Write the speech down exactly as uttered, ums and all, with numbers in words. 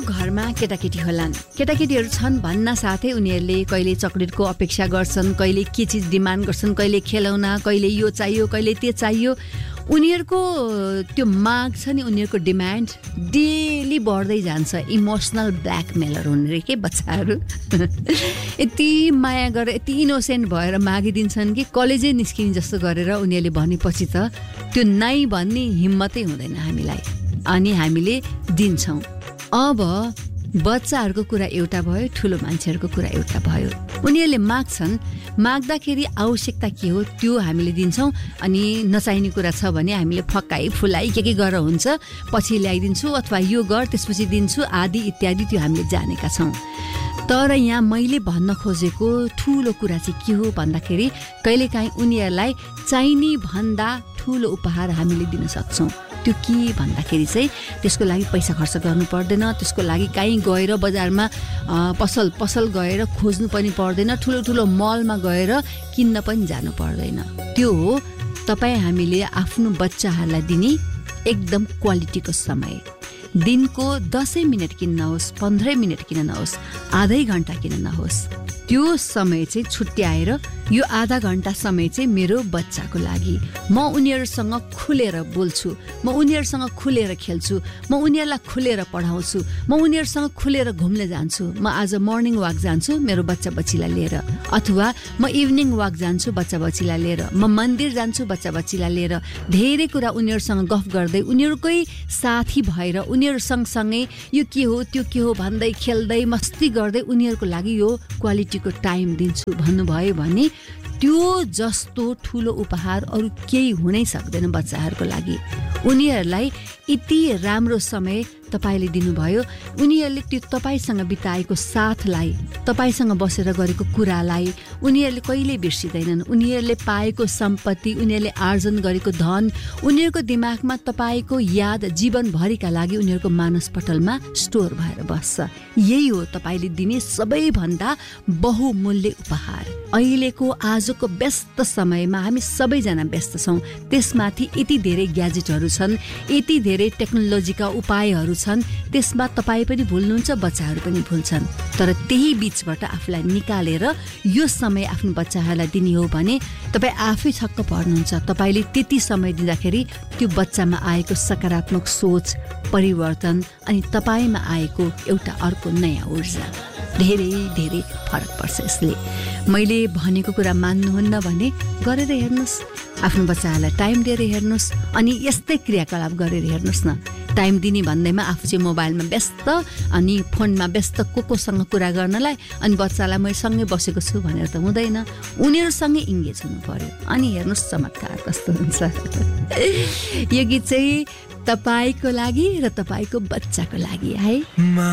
घरमा केटाकेटी होलान्, केटाकेटीहरू छन् भन्न साथै उनीहरूले कहिले चक्लेटको अपेक्षा गर्छन्, कहिले के चिज डिमान्ड गर्छन्, कहिले खेलौना, कहिले यो चाहियो, कहिले त्यो चाहियो। उनीहरूको त्यो माग छ नि, उनीहरूको डिमान्ड डेली बढ्दै जान्छ। इमोसनल ब्ल्याकमेलर हुने रे के बच्चाहरू। यति माया गरेर यति इनोसेन्ट भएर मागिदिन्छन् कि कलेजै निस्किने जस्तो गरेर उनीहरूले भनेपछि त त्यो नाइ भन्ने हिम्मतै हुँदैन हामीलाई, अनि हामीले दिन्छौँ। अब बच्चाहरूको कुरा एउटा भयो, ठुलो मान्छेहरूको कुरा एउटा भयो। उनीहरूले माग्छन्, माग्दाखेरि आवश्यकता के हो त्यो हामीले दिन्छौँ। अनि नचाहिने कुरा छ भने हामीले फकाइ फुलाइ के के गरेर हुन्छ, पछि ल्याइदिन्छु अथवा यो गर त्यसपछि दिन्छु आदि इत्यादि, त्यो हामीले जानेका छौँ। तर यहाँ मैले भन्न खोजेको ठुलो कुरा चाहिँ के हो भन्दाखेरि कहिलेकाहीँ उनीहरूलाई चाहिने भन्दा ठुलो उपहार हामीले दिन सक्छौँ। त्यो के भन्दाखेरि चाहिँ त्यसको लागि पैसा खर्च गर्नु पर्दैन, त्यसको लागि कहीँ गएर बजारमा पसल पसल गएर खोज्नु पनि पर्दैन, ठुलो ठुलो मलमा गएर किन्न पनि जानु पर्दैन। त्यो हो तपाईँ हामीले आफ्नो बच्चाहरूलाई दिने एकदम क्वालिटीको समय। दिनको दसै मिनट किन नहोस्, पन्ध्रै मिनट किन नहोस्, आधै घन्टा किन नहोस्, त्यो समय चाहिँ छुट्याएर यो आधा घन्टा समय चाहिँ मेरो बच्चाको लागि म उनीहरूसँग खुलेर बोल्छु, म उनीहरूसँग खुलेर खेल्छु, म उनीहरूलाई खुलेर पढाउँछु, म उनीहरूसँग खुलेर घुम्न जान्छु। म आज मर्निङ वाक जान्छु मेरो बच्चा बच्चीलाई लिएर, अथवा म इभिनिङ वाक जान्छु बच्चा बच्चीलाई लिएर, म मन्दिर जान्छु बच्चा बच्चीलाई लिएर। धेरै कुरा उनीहरूसँग गफ गर्दै, उनीहरूकै साथी भएर, उनीहरू सँगसँगै यो के हो त्यो के हो भन्दै खेल्दै मस्ती गर्दै उनीहरूको लागि यो क्वालिटीको टाइम दिन्छु भन्नुभयो भने त्यो जस्तो ठुलो उपहार अरू केही हुनै सक्दैन बच्चाहरूको लागि। उनीहरूलाई यति राम्रो समय तपाईँले दिनुभयो, उनीहरूले त्यो तपाईँसँग बिताएको साथलाई, तपाईँसँग बसेर गरेको कुरालाई उनीहरूले कहिल्यै बिर्सिँदैनन्। उनीहरूले पाएको सम्पत्ति, उनीहरूले आर्जन गरेको धन, उनीहरूको दिमागमा तपाईँको याद जीवनभरिका लागि उनीहरूको मानसपटलमा स्टोर भएर बस्छ। यही हो तपाईँले दिने सबैभन्दा बहुमूल्य उपहार। अहिलेको आजको व्यस्त समयमा हामी सबैजना व्यस्त छौँ, त्यसमाथि यति धेरै ग्याजेटहरू छन्, यति धेरै टेक्नोलोजीका उपायहरू छन्, त्यसमा तपाईँ पनि भुल्नुहुन्छ, बच्चाहरू पनि भुल्छन्। तर त्यही बीचबाट आफूलाई निकालेर यो समय आफ्नो बच्चाहरूलाई दिने हो भने तपाईँ आफै छक्क पर्नुहुन्छ। तपाईँले त्यति समय दिँदाखेरि त्यो बच्चामा आएको सकारात्मक सोच, परिवर्तन अनि तपाईँमा आएको एउटा अर्को नयाँ ऊर्जा, धेरै धेरै फरक पर्छ। यसले मैले भनेको कुरा मान्नुहुन्न भने गरेर हेर्नुहोस्, आफ्नो बच्चाहरूलाई टाइम दिएर हेर्नुहोस्, अनि यस्तै क्रियाकलाप गरेर हेर्नुहोस् न। टाइम दिने भन्दैमा आफू चाहिँ मोबाइलमा व्यस्त, अनि फोनमा व्यस्त को कोसँग कुरा गर्नलाई, अनि बच्चालाई मैले सँगै बसेको छु भनेर त हुँदैन, उनीहरूसँगै इङ्गेज हुनु पर्यो। अनि हेर्नुहोस् चमत्कार कस्तो हुन्छ। यो गीत चाहिँ तपाईँको लागि र तपाईँको बच्चाको लागि है।